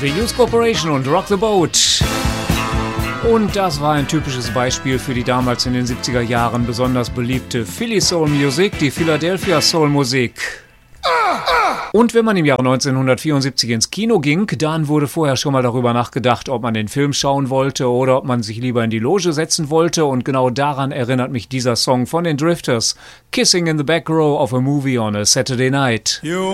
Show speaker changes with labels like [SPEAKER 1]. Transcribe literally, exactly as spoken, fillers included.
[SPEAKER 1] The Youth Corporation und Rock the Boat. Und das war ein typisches Beispiel für die damals in den siebziger Jahren besonders beliebte Philly Soul Music, die Philadelphia Soul Musik. Und wenn man im Jahre neunzehnhundertvierundsiebzig ins Kino ging, dann wurde vorher schon mal darüber nachgedacht, ob man den Film schauen wollte oder ob man sich lieber in die Loge setzen wollte. Und genau daran erinnert mich dieser Song von den Drifters, Kissing in the Back Row of a Movie on a Saturday Night. You